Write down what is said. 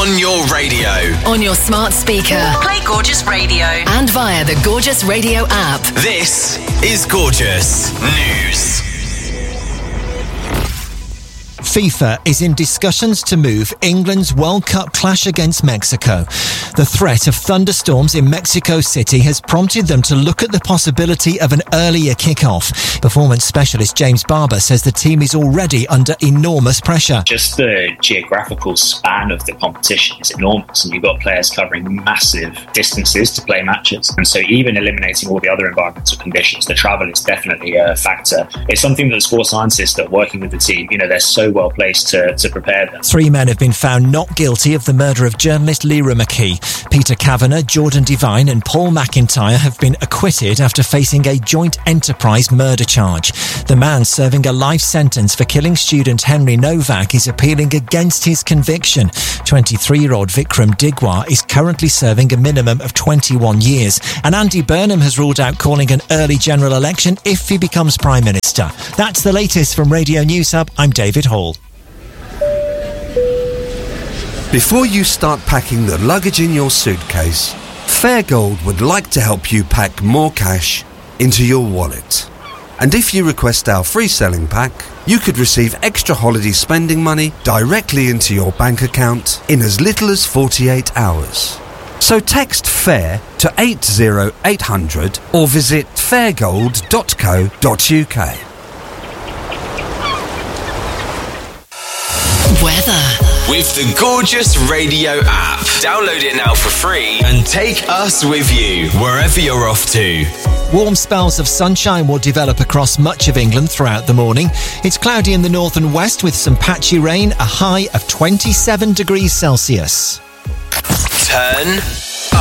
On your radio. On your smart speaker. Play Gorgeous Radio. And via the Gorgeous Radio app. This is Gorgeous News. FIFA is in discussions to move England's World Cup clash against Mexico. The threat of thunderstorms in Mexico City has prompted them to look at the possibility of an earlier kick-off. Performance specialist James Barber says the team is already under enormous pressure. Just the geographical span of the competition is enormous, and you've got players covering massive distances to play matches. And so even eliminating all the other environmental conditions, the travel is definitely a factor. It's something that the sports scientists that are working with the team, they're so well placed to prepare them. 3 men have been found not guilty of the murder of journalist Lyra McKee. Peter Kavanagh, Jordan Devine and Paul McIntyre have been acquitted after facing a joint enterprise murder charge. The man serving a life sentence for killing student Henry Novak is appealing against his conviction. 23-year-old Vikram Digwar is currently serving a minimum of 21 years. And Andy Burnham has ruled out calling an early general election if he becomes Prime Minister. That's the latest from Radio News Hub. I'm David Hall. Before you start packing the luggage in your suitcase, Fairgold would like to help you pack more cash into your wallet. And if you request our free selling pack, you could receive extra holiday spending money directly into your bank account in as little as 48 hours. So text FAIR to 80800 or visit fairgold.co.uk. Weather. With the Gorgeous Radio app. Download it now for free and take us with you wherever you're off to. Warm spells of sunshine will develop across much of England throughout the morning. It's cloudy in the north and west with some patchy rain, a high of 27 degrees Celsius. Turn